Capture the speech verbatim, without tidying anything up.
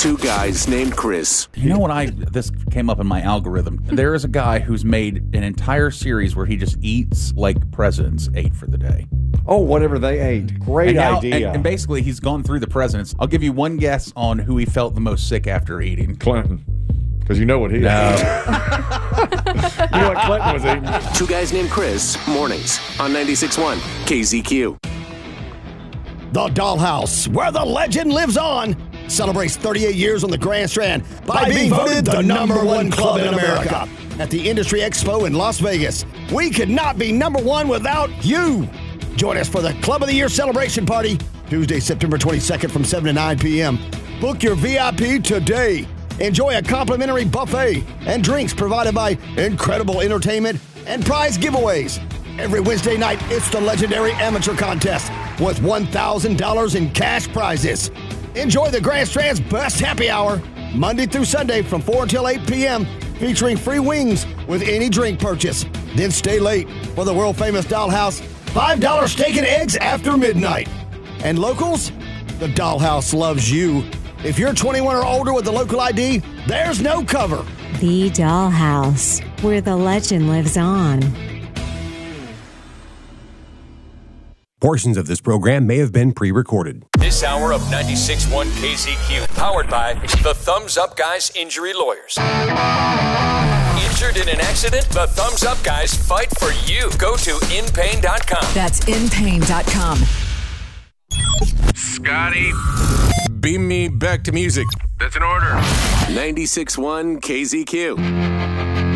Two guys named Chris. You know what I, this came up in my algorithm. There is a guy who's made an entire series where he just eats like presidents ate for the day. Oh, whatever they ate. Great and now, idea. And, and basically, he's gone through the presidents. I'll give you one guess on who he felt the most sick after eating. Clinton. Because you know what he No. You know what Clinton was eating? Two guys named Chris, mornings on ninety-six point one K Z Q. The Dollhouse, where the legend lives on, celebrates thirty-eight years on the Grand Strand by, by being voted the number one club in America. At the Industry Expo in Las Vegas, we could not be number one without you. Join us for the Club of the Year celebration party, Tuesday, September twenty-second from seven to nine p.m. Book your V I P today. Enjoy a complimentary buffet and drinks provided by incredible entertainment and prize giveaways. Every Wednesday night, it's the legendary amateur contest with one thousand dollars in cash prizes. Enjoy the Grand Strand's best happy hour, Monday through Sunday from four until eight p.m., featuring free wings with any drink purchase. Then stay late for the world-famous Dollhouse five dollar steak and eggs after midnight. And locals, the Dollhouse loves you. If you're twenty-one or older with a local I D, there's no cover. The Dollhouse, where the legend lives on. Portions of this program may have been pre-recorded. This hour of ninety-six point one K Z Q, powered by the Thumbs Up Guys Injury Lawyers. Injured in an accident? The Thumbs Up Guys fight for you. Go to in pain dot com. That's in pain dot com. Scotty, beam me back to music. That's an order. ninety-six point one K Z Q.